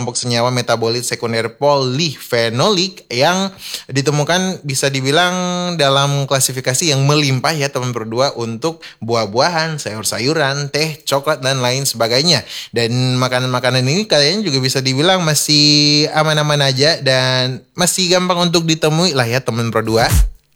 kelompok senyawa metabolit sekunder polifenolik yang ditemukan bisa dibilang dalam klasifikasi yang melimpah ya teman berdua untuk buah-buahan, sayur-sayuran, teh, coklat dan lain sebagainya. Dan makanan-makanan ini kayaknya juga bisa dibilang masih aman-aman aja dan masih gampang untuk ditemui lah ya teman berdua.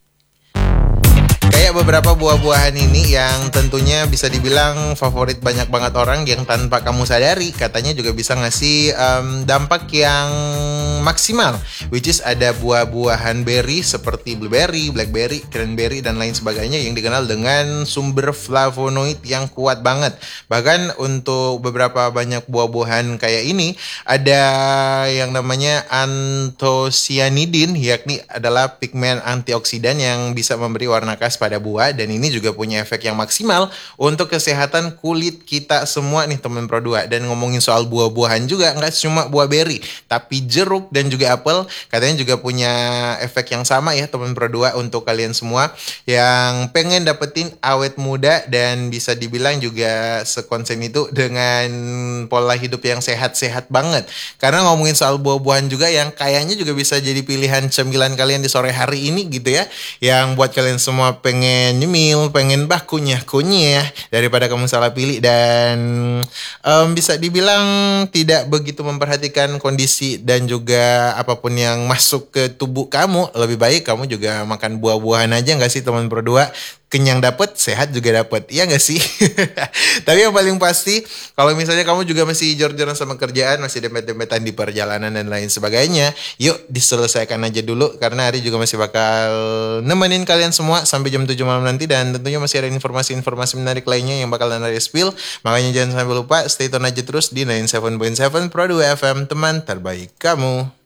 Kayak beberapa buah-buahan ini yang tentunya bisa dibilang favorit banyak banget orang yang tanpa kamu sadari katanya juga bisa ngasih dampak yang maksimal, which is ada buah-buahan berry seperti blueberry, blackberry, cranberry dan lain sebagainya yang dikenal dengan sumber flavonoid yang kuat banget. Bahkan untuk beberapa banyak buah-buahan kayak ini ada yang namanya anthocyanidin, yakni adalah pigmen antioksidan yang bisa memberi warna khas pada buah, dan ini juga punya efek yang maksimal untuk kesehatan kulit kita semua nih teman Pro 2. Dan ngomongin soal buah-buahan juga, nggak cuma buah beri, tapi jeruk dan juga apel katanya juga punya efek yang sama ya teman Pro 2 untuk kalian semua yang pengen dapetin awet muda dan bisa dibilang juga sekonsen itu dengan pola hidup yang sehat-sehat banget. Karena ngomongin soal buah-buahan juga yang kayaknya juga bisa jadi pilihan cemilan kalian di sore hari ini gitu ya, yang buat kalian semua pengen nyemil, pengen kunyah-kunyah daripada kamu salah pilih dan bisa dibilang tidak begitu memperhatikan kondisi dan juga apapun yang masuk ke tubuh kamu. Lebih baik kamu juga makan buah-buahan aja nggak sih teman Pro 2? Kenyang dapet, sehat juga dapet, iya gak sih? Tapi yang paling pasti, kalau misalnya kamu juga masih jor-joran sama kerjaan, masih dempet-dempetan di perjalanan dan lain sebagainya, yuk diselesaikan aja dulu, karena Ari juga masih bakal nemenin kalian semua sampai jam 7 malam nanti, dan tentunya masih ada informasi-informasi menarik lainnya yang bakalan Ari spill. Makanya jangan sampai lupa, stay tune aja terus di 97.7 Pro 2 FM, teman terbaik kamu.